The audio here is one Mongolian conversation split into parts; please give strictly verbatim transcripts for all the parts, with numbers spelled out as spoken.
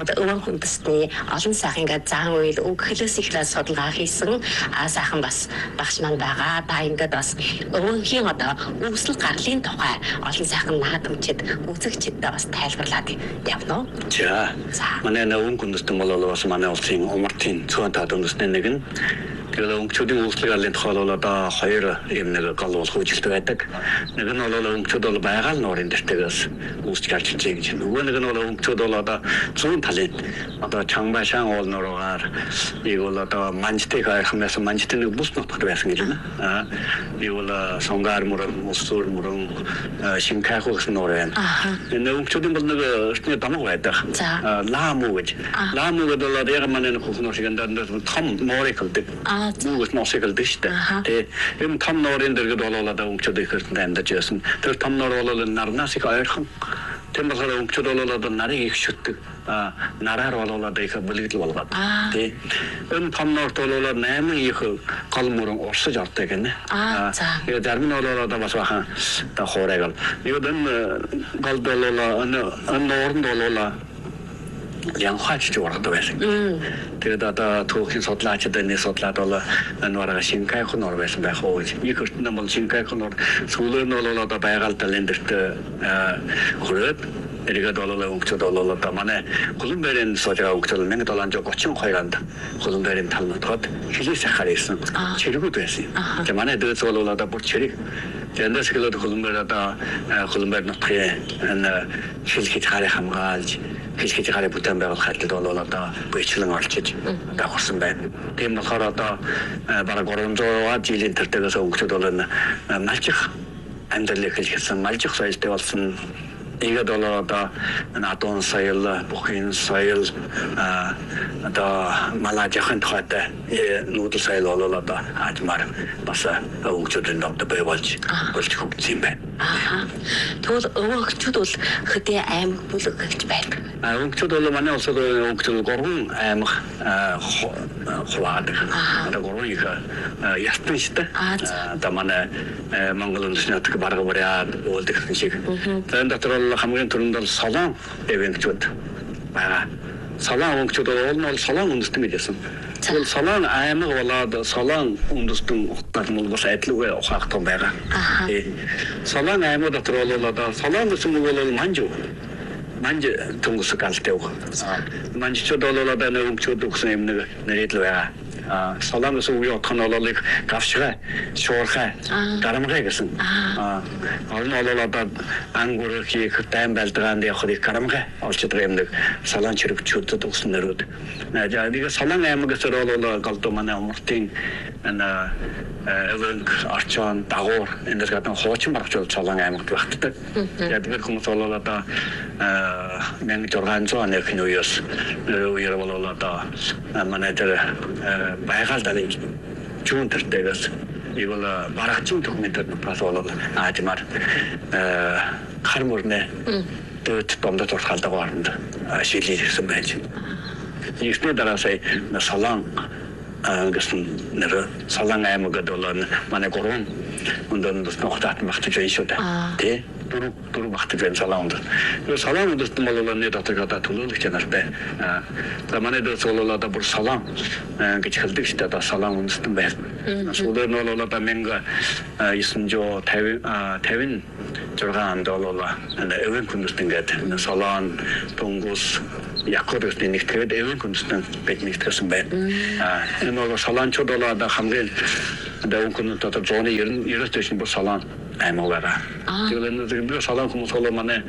одоо өвөн хүндэсний олон сайхан ингээд зан үйл өгөхлөөс ихлээр судалгаа хийсэн сайхан бас багш маань байгаа. Та ингээд бас өвөнхийн одоо үүсэл гарлын тухай олон сайхан наадамчид үзэгчдэд бас тайлбарлаад явна уу? За. Манай өвөн хүндэстэн бол бас манай улсын умартын цөөн таад үндэсний нэг нь. Тэгээд өнгөчүүдийн үйлчлэг арлын тухай бол одоо хоёр юм нэг гол болох үжилт байдаг. Нэг нь бол өнгөчүүд бол байгаль нуурын дэртээс үүсч гарч ижээ гэж. Нөгөө нэг нь бол өнгөчүүд бол одоо зүүн талын одоо Чангбашаан уул нуруугаар нэг бол одоо Манжтыг хайрхамнаас Манжтын нэг бус нутгад байсан гэж байна. Аа. Нэг бол Сонгар мөрөн, Усуур мөрөн, Шинкайху гэсэн нуур байна. Энэ өнгөчүүдийн бол нэг эртний дамаг байдаг. Ламу гэж. Ламу гэдэг бол яг манай хүүхэн шиг энэ том морик гэдэг. Нүгээс носыг л дэжтэй. Тэгээ энэ том нуурын дэргэд болоод өнгөчүүд их хэртэнд амьдарч байсан. Тэр том нуур бол нарнаас их ойрхон. Тийм болохоор өнгөчүүд бол нарыг их шүтдэг. А нараар болоод их бэлэгдэл болгоод. Тий. Энэ том нуурт бол найман их гол мөрөн урсаж ордог гэнэ. Аа. Тэгээ зарим нь бол одоо бас бахан та хуурайг бол. Юу энэ гол бол энэ нууранд бол янхаач жуурдаг байсан. Тэгээд одоо түүхийн судлаачид энэ судлаад бол нуураа Шинкайху нуур байсан байх уу гэж. Нэг өртөнд бол Шинкайху нуур сүүлээр нь бол одоо байгаль талын дэрт хүрээд эргээд бол өнгөчүүд бол одоо манай Хуланбайрын суулгаа өнгөчүүд мянга долоон гучин хоёр онд Хуланбайрын тал нутгад хилээс ахаар ирсэн. Чиргүүд байсан. Тэгээ манай дөөс бол одоо бүр чирэг. Тэндээс гэлээд Хуланбайр одоо Хуланбайр нутгийн энэ хил хийж хараа хамгаалж хил хийж хараа бүтээн байгуулах хайлтад бол одоо бичлэн орчиж давхарсан байна. Тийм болохоор одоо бараг гурван зуун жилийн тэртээс өнгөчүүд бол малжих амьдралыг хэлсэн малжих соёлтой болсон. Тэгээд бол одоо надад соёл, бүхин соёл одоо малажихын тухайтай нүүдэл соёл бол одоо аажмаар бас өнгөчүүдийн одоо бай болж болж хөгжсөн байна. Аа. Тэгвэл өнгөчүүд бол хөдөө аймаг бүлэг гэж байдаг. А өнгөчүүд бол манай улсад өнгөчүүд гурван аймаг хуваадаг. Одоо гурван их ястан штэй. Одоо манай Монгол үндэсний нутаг бараг бариад уулдаг шиг. Тэгээд дотор бол хамгийн түрүүнд бол Солон өвөнгчүүд байгаа. Солон өвөнгчүүд бол Солон үндэстэн гэж ясан. Тэгвэл Солон аймаг болоод Солон үндэстэн утгаар нь бас адилгүй ухаах том байгаа. Э Солон аймаг дотор бол одоо Солон гэсэн үг бол Манжу. Манж тунгус галтай үг. Манжчууд бол одоо өвөнгчүүд өгсөн юм нэг нэрэдл байгаа. А Солонгос үеийн утга нь бол их гавшгаа, шуурхай, гарамгай гэсэн. А орн бол одоо ангуур хийх тайм байлдагаанд явах их гарамгай олж байгаа юм нэг Солон чирэгчүүдэд өгсөн нэрүүд. Яг Солон аймаг гэсэн бол голдуу манай умартын энэ өвөнг орчон дагуур энэ гадна хуучин барагч бол Солон аймагт багтдаг. Яг тэр хүмүүс бол одоо мянга зургаан зуун оны үеэс үеэр бол одоо манай тэр байгаль талын зүүн тэртээс нэг бол барагчийн документад бас бол аажмаар хар мөрнө дэвт домдод уртгалдаг оронд шилжүүлсэн байж. Ихний дараа сая Солон гэсэн нэр Солон аймагд бол манай гурван өндөр бас нухтаад магтаж байна шүү дээ. Тэ дөрөв дөрөв багтаж байна Солонд. Тэр Солон үндэстэн бол нэг дотор одоо төлөөлөгч нартай. За манай дэс бол одоо бүр Солон гэж хэлдэг шүү дээ. Одоо Солон үндэстэн байна. Сүүлээр нь бол одоо мянга девятьсот пятьдесят зургаан онд бол өвөн үндэстэн гэдэг Солон, Тунгус, Якутын нэг тэгээд өвөн үндэстэн бид нэгтгэсэн байна. Энэ бол Солончууд бол одоо хамгийн одоо өвөн дотор зооны ерөнхий төшин бүр Солон аймаг байгаа. Тэгээд энэ Солон хүмүүс бол манай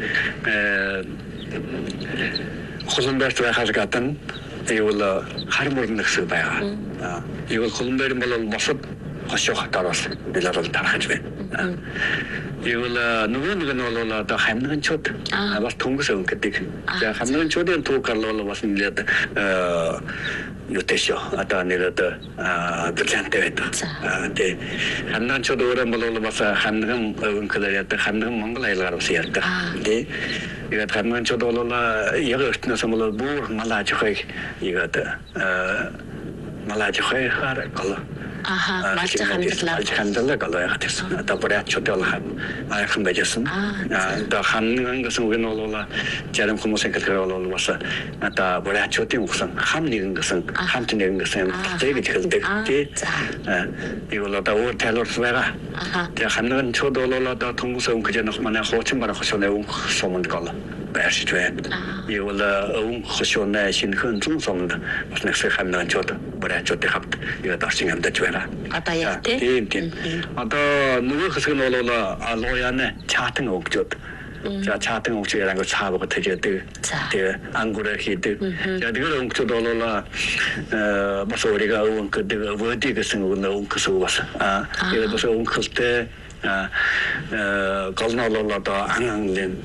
Хуланбайрт байхаас гадна эвэл хар мөрөн гэсэн байгаа. Эвэл Хуланбайр бол босод хошоо хатараас нэлээд тархаж байна. Эвэл нөгөө нэг нь бол одоо хамнагчууд бас Тунгус өвөн гэдэг. За хамнагчуудын түүх бол бас нэлээд юутэшо одоо нэлээд бриллиант байдаг. Тэгээ хамнагчууд өөрөө бол бас хамнаган өвөн гэдэг хамнаган Монгол айлгаар бас ярьдаг. Тэгээ яг хамнагчууд бол яг өртнөөс бол бүр малаажихыг яг малаажихыг хар гол Аха, малж хандлаа. Малж хандлаа галаа гэсэн. Одоо бүрээ чөтөл хам аяхан байжсэн. Одоо ханнан гэсэн үг нь бол зарим хүмүүсийн хэлээр бол бас одоо бүрээ чөтийн үгсэн хам нэгэн гэсэн хамт нэгэн гэсэн зэг хэлдэг. Тий. И бол одоо өөр тайлбарс байгаа. Тэгээ ханнан чөт бол одоо хүмүүс өнгөж нөх манай хуучин барах шонэ өнгө суманд гал. Бэрш twed. И бол өнгө шонэ шинхэн зүүн суманд бас нэгсээ ханнан чөт бүрээ чөт хавт яа дарчин амдаж байна. Одоо яг тий. Тийм тийм. Одоо нөгөө хэсэг нь бол алгояны чаатан өгчөөд. За чаатан өгчээр ангуу цаавга тэжээдэг. Тэгээ ангуур хийдэг. За тэр өгчөөд бол э бас өөрийгөө өнгөдөг вөди гэсэн үг нь өнгөс үг бас. Аа тэгээд бас өнгөлтэй э голнол одоо ан анлын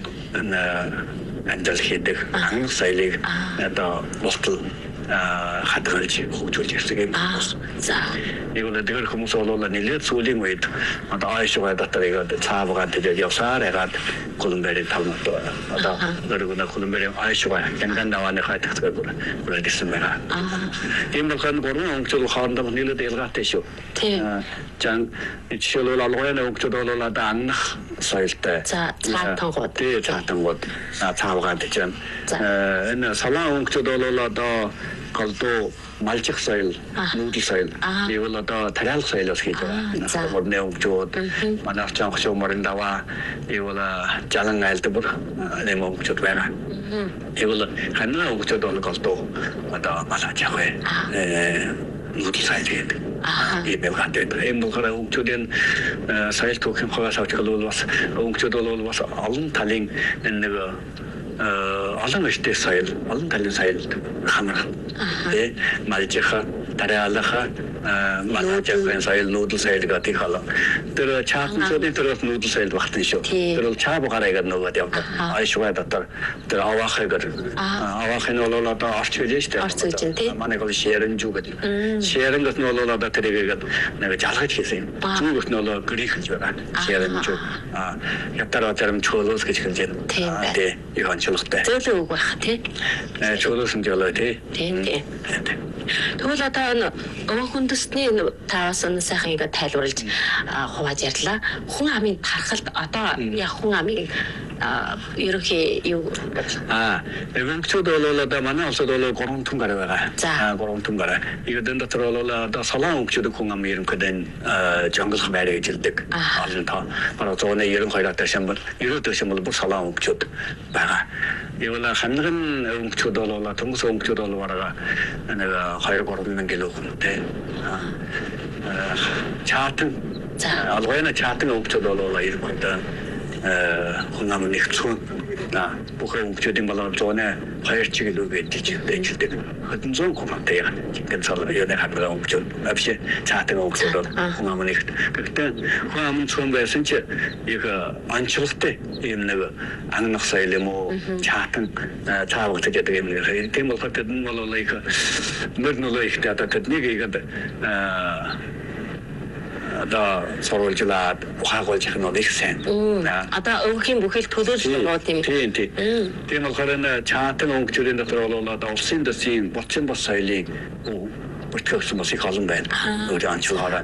андал хийдэг. Ан сайлыг одоо болтол хадгалж хөгжүүлж ирсэн юм байна. За. Игүүл дээр хүмүүс бол нэлээд сүүлийн үед одоо аашгаа дотор цаавгаад тэгээд явсаар ягаад Колумбиагийн талмад одоо өөрөөр Колумбиагийн аашгаа гэнгэн давааны хайтгацгаа бүрэлдэсэн байна. Тийм бол гурван өнгөцөл хоорондоо нэлээд ялгаатай шүү. Тийм. Жан жишээлбэл алгояны өнгөцөл бол одоо анх соёлтой. За цаатангууд. Тийм цаатангууд цаавгаад гэж байна. Энэ салаан өнгөцөл бол одоо голдуу малжих соёл, нүүдэл соёл. И бол одоо тариалах соёлоос хийж байгаа. Модны өнгөчүүд, манай орчин хөшөө морин даваа, и бол жалан айлд бүр нэм өнгөчүүд байна. И бол ханаа өнгөчүүд бол голдуу одоо малаж явах бай. Э нүүдэл соёл гэдэг. И бэлгаатай. Эм болохоор өнгөчүүдийн соёл түүхийн хаваас авч бол бас өнгөчүүд бол бас олон талын нэг олон ихтэй соёл, олон талын соёл хамрах. Тэ малжиха, тариалаха, малажихын соёл, нүүдэл соёл гэдэг халаа. Тэр чаатнуудын төрөс нүүдэл соёл багтан шүү. Тэр бол чаав гараагаад нөгөө явдаг. Аашгаа дотор тэр аваахыг аваахын бол одоо орч хэлж штэ. Манай гол шэрэнжүү гэдэг. Шэрэнгс нь бол одоо тэрийгээд нэг жалгаж хийсэн юм. Зүгт нь бол грих гэж байгаа. Шэрэнжүү. А ятараа зарим чөлөөс гэж хэлж байна. Тэ ихан чөлөөтэй. Зөөлөө үг байх тий. Э чөлөөс нь жолоо тий. Тийм. Тэгвэл одоо өвөн хүндэсний таваас нь сайхан ингээд тайлбарлаж хувааж ярьлаа. Хүн амын тархалт одоо яг хүн амын ерөнхий юу аа өвөнгөчүүд бол одоо манай улсад бол гурван түн гараа байгаа. Аа гурван түн гараа. Игдэн дотор бол одоо солон өнгөчүүд хүн ам ерөнхийдөө жонглох байр гэж хэлдэг. Олон тоо бараг зүүн ерөнхий хойроо шамбал ерөөдөө шамбал бүр солон өнгөчүүд байгаа. Ивэл ханагын өнгөчүүд бол төмс өнгөчүүд бол бараг нэг хоёр гурван мянган хүнтэй. Аа чаатан алгояна чаатан өнгөчүүд бол ерөнхийдөө хүн ам нэгцэн на бүхэн өнгөчүүдийн болон зүүнээ хоёр чиглэл өгөөж дэжлдэг. Хэдэн зуун хүнтэй яа. Гэн цал яа хадгалаа өнгөчүүд. Авши чаатан өнгөчүүд хүн ам нэгт. Гэхдээ хүн ам цөөн байсан чи яг анчлалтай юм нэг ангах соёл юм уу чаатан цаавгч гэдэг юм нэг. Тийм болохоор тэдэн бол яг мөрнөлөө ихтэй одоо тэднийг яг аа одоо сурвалжлаад ухаагуулж их нь их сайн. Одоо өвөхийн бүхэл төлөөлөл нууд юм. Тийм тийм. Тийм болохоор энэ чаатан өнгөчүүдийн дотор бол одоо улсын дэсийн булчин бас соёлын бүртгэгдсэн бас их олон байна. Өөр анчлаараа.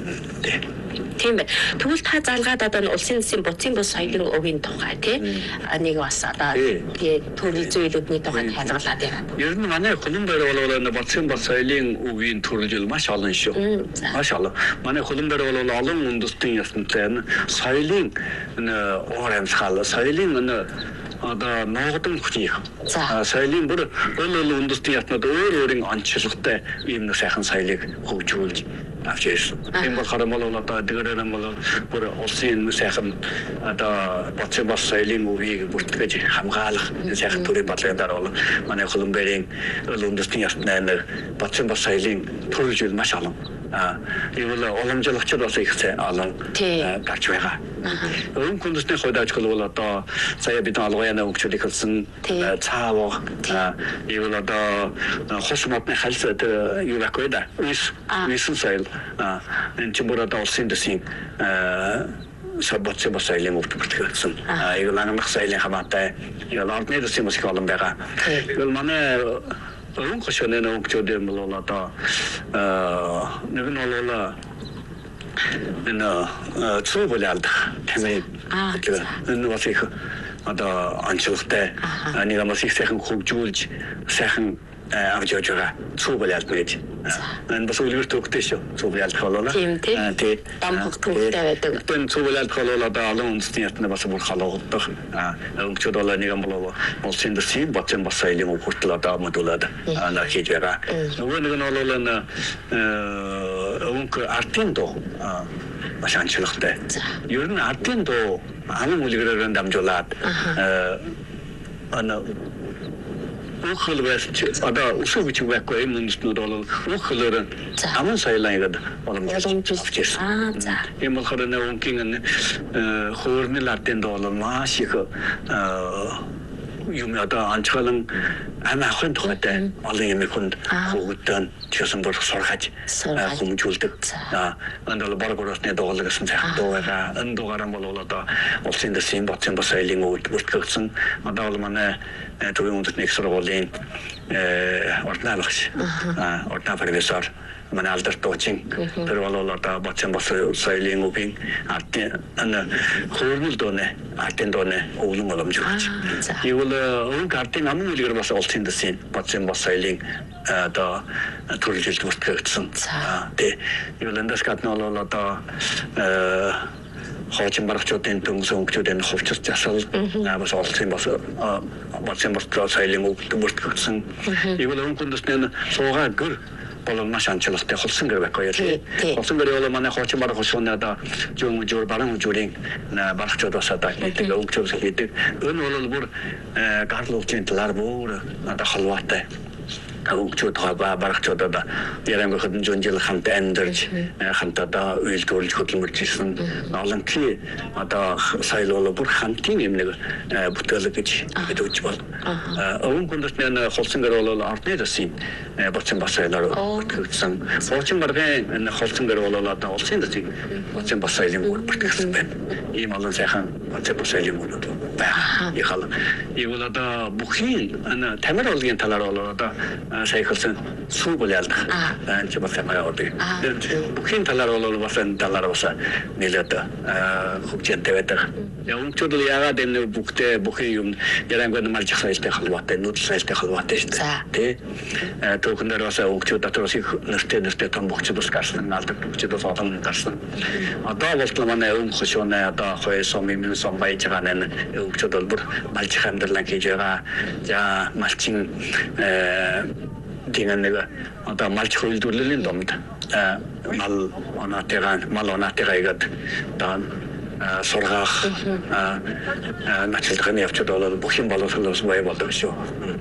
Тийм бай. Тэгвэл та залгаад одоо улсын дэсийн буцын бус соёлын өвийн тухай тий нэг бас одоо тий төрөл зүйлүүдний тухай тайлбарлаад байна. Ер нь манай Колумбиар бол буцын бус соёлын өвийн төрөл маш олон шүү. Маш олон. Манай Колумбиар бол олон үндэстэн ясантай соёлын уур амьсгал, соёлын одоо ногдон хүчийг соёлын бүр өөр үндэстэн ятнууд өөр өөрийн онцлогтой ийм нэг сайхан соёлыг хөгжүүлж авч ирсэн. Тийм болохоор мөн одоо дээрээ мөн бүр улсын сайхан одоо буцын бос соёлын өвийг бүртгэж хамгаалах сайхан төрийн бодлогоор бол манай Колумбиагийн үндэстэн ятнаа буцын бос соёлын төрөлжил маш олон. А ивэл уламжлагчид бас их олон гарч байгаа. Өвөн хүндэсний хувьд ажил бол одоо сая бид алгояны өнгөчүүдийг хэлсэн цаавга ивэл одоо хос модны хальс юу байхгүй да. Вис висэн соёл энэ ч бүр одоо улсын дэсийн саббатс бас соёлын өвдөлтсөн. Ивэл ангах соёлын хамаатай ивэл ордны дэсийн бас их олон байгаа. Ивэл манай өн хөшөнэ нөхчөдөө мөн одоо аа нэг нь болоо эн цуубалд тэмээ энэ бас их одоо анчилгатай нэг амс их сайхан хөгжүүлж сайхан авч явж байгаа цуубалд гэж энэ бас үлгэр төгтэй шүү цуубалд болоо тийм тийм дампах төгтэй байдаг энэ цуубалд болоо одоо олон үндэсний ятна бас бүр халуудаг өнгөчд болоо нэг юм болоо улсын дэсийн батсан бас айлын хүртэл одоо модулаад ана хийж байгаа нөгөө нэг нь болоо н өнгө артын доо маш анчилгатай ер нь артын доо амын үлгэрээр дамжуулаад ана Ухлвэс одоо усууч байхгүй юм нүд бол ухлоор аман сайлаагаад боломжтой. Аа за. Ийм болохоор нэг үнгийн хөөрнөл ардын доол маш их юм одоо анчгалан ам ахын тухайтай олон юм хүнд хөгдөн чисэн бүр сургаж хүмүүжүүлдэг. Аа андал баргуурсны доолог гэсэн сайхан дуугаа энэ дугаараа бол одоо улсын дэсийн батсан бас айлын өвд бүртгэгдсэн. Одоо бол манай төвийн үндэсний их сургуулийн орднаалагч аа орднаа профессор манай алдар туучин тэр бол одоо батсан бас айлын өвийн ардын ана хөөрнөл дооны ардын дооны өвлөн боломжтой. Игэл өн ардын амын үлгэр бас улсын дэсийн батсан бас айлын одоо төрөлжилт бүртгэгдсэн. Тэ игэл эндээс гадна бол одоо хоочин барагчдын дүнс өнгөчүүдийн хувьчилж асал бас олсон бас батсан бас сайлын өвд бүртгэгдсэн. Игэл өн хүндэсний суугаа гөр бол маш анчилгатай холсон гэр байхгүй яа. Холсон гэр бол манай хоочин бараг хөшөөний одоо жуун жур баран жүрийн барагчд бас одоо гэдэг өнгөчөөс хийдэг. Энэ бол бүр гарлуулчийн талаар бүр одоо халваатай. Өнгөчүүд байгаа барагчд одоо ярам хөдөн жон жил хамт амьдарч хамт одоо үйлдвэрлэж хөдөлмөрч ирсэн. Олон тий одоо соёл бол бүр хамтын юм нэг бүтээлэг гэж хэлж бол. Өвөн хүндэсний холсон гэр бол ордны дэсийн боцсон бас соёлоор бүртгэгдсэн. Боцсон баргын энэ холсон гэр бол одоо улсын дэсийн боцсон бас соёлын бүртгэгдсэн байна. Ийм олон сайхан боцсон бас соёлын мөрөд байна. Яхал. Игэл одоо бүхий энэ тамир олгийн талаар бол одоо сайхалсан сүүбэл ялдах. Энд ч бас байгаа гэдэг. Бүхий талаар бол бас энэ талаар бас нэлээд хөгжинтэй байдаг. Өнгөчд л яагаад энэ бүхтэй бүхий юм ярангуй марж соёлтой холбоотой, нүүдэл соёлтой холбоотой шүү дээ. Тэ. Түүхнэр бас өнгөчд дотор бас их нэртэй нэртэй том бүхчд бас гарсан, алдаг бүхчд бас олон гарсан. Одоо бол манай өнгө хөшөөнэ одоо хой сом юм сом байж байгаа нэ өнгөчд бол бүр малж хамдарлан хийж байгаа. За малчин dingen нэг одоо малч хөлдүүлэлийн домд мал онатайгаа мал онатайгаагээд дан сургаах начилгын явцад бол бүх юм боловсруулах бай болдог шүү.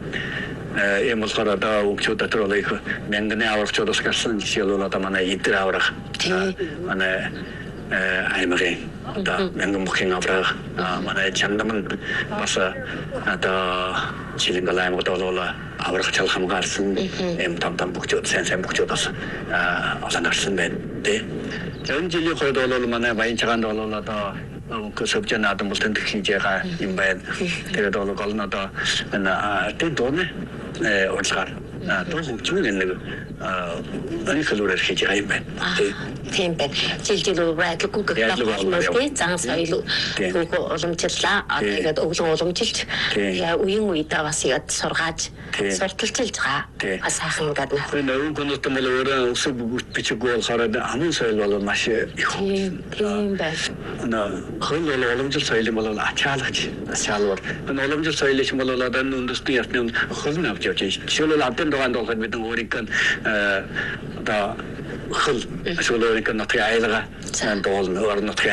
Ийм болохоор одоо өнгөчүүд дотор бол их мянганы аврагчдаас гарсан жишээл бол одоо манай идэр аврах манай аймагын одоо мянган бүхний аврах манай чандаман бас одоо жилингал аймагт бол аврах чал хамгаалсан эм там там бүхчүүд сайн сайн бүхчүүд бас олон гарсан байна тий. Энэ жилийн хойд бол манай баян цагаанд бол одоо көсөвчэн адам болтон хийж байгаа юм байна. Тэгээд бол гол нь одоо энэ тэд дөрне урьдчилгаар дуу хөгжмийн нэг энэ хэлээр хийж байгаа юм байна. Тийм байна. Жил жил үргэлжлэхгүй гэх зан соёл бүх уламжлалаа. Тэгээд өглөө уламжилж үеийн үедээ бас яд сургааж сурталчилж байгаа. Бас сайхан ингээд энэ өвөн гонот мөл өөрөө өсөв бичиггүй болохоор амын соёл бол маш их. Тийм байна. Энэ хөл бол уламжлал соёл бол ачаалагч ачаалвар. Энэ уламжлал соёл юм бол одоо энэ үндэсний ятны хөл нь авч явж байна. Жишээлбэл адын дугаанд бол бидний өөрийн одоо хөл ашиглуулах нь нотгийн айлга сайн доол орнот